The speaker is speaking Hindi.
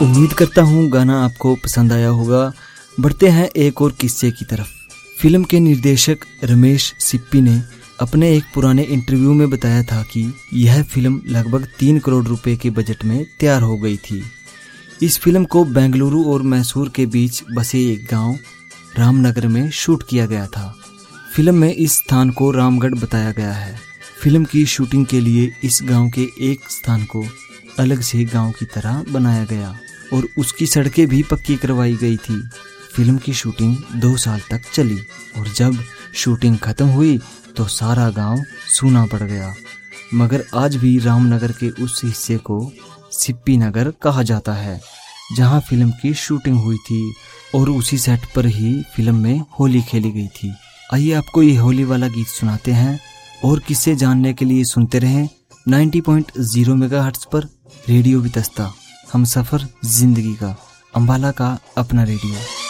उम्मीद करता हूँ गाना आपको पसंद आया होगा। बढ़ते हैं एक और किस्से की तरफ। फिल्म के निर्देशक रमेश सिप्पी ने अपने एक पुराने इंटरव्यू में बताया था कि यह फिल्म लगभग 3 करोड़ रुपए के बजट में तैयार हो गई थी। इस फिल्म को बेंगलुरु और मैसूर के बीच बसे एक गांव रामनगर में शूट किया गया था। फिल्म में इस स्थान को रामगढ़ बताया गया है। फिल्म की शूटिंग के लिए इस गांव के एक स्थान को अलग से गांव की तरह बनाया गया और उसकी सड़कें भी पक्की करवाई गई थी। फिल्म की शूटिंग 2 साल तक चली और जब शूटिंग खत्म हुई तो सारा गांव सूना पड़ गया। मगर आज भी रामनगर के उस हिस्से को सिप्पी नगर कहा जाता है जहां फिल्म की शूटिंग हुई थी और उसी सेट पर ही फिल्म में होली खेली गई थी। आइए आपको ये होली वाला गीत सुनाते हैं और किस्से जानने के लिए सुनते रहें 90.0 मेगाहर्ट्ज पर रेडियो वितस्ता, हम सफर जिंदगी का, अंबाला का अपना रेडियो।